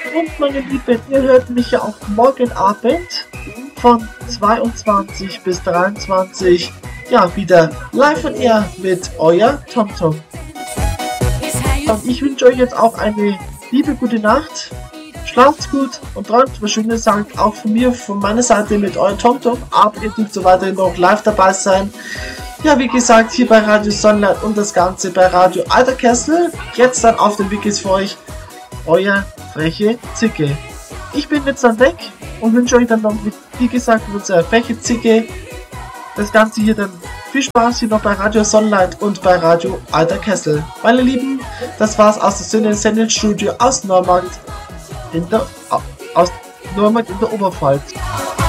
Und meine Lieben, ihr hört mich ja auch morgen Abend von 22 bis 23 ja wieder live on air mit euer TomTom. Und ich wünsche euch jetzt auch eine liebe gute Nacht. Schlaft gut und träumt was Schönes, sagt auch von mir, von meiner Seite mit euer TomTom. Aber ihr dürft so weiterhin noch live dabei sein. Ja, wie gesagt, hier bei Radio Sonnenlight und das Ganze bei Radio Alter Kessel. Jetzt dann auf den Wikis für euch, euer freche Zicke. Ich bin jetzt dann weg und wünsche euch dann noch, wie gesagt, unsere freche Zicke. Das Ganze hier dann viel Spaß hier noch bei Radio Sonnenlight und bei Radio Alter Kessel. Meine Lieben, das war's aus dem Sendungsstudio aus Neumarkt in der Oberpfalz.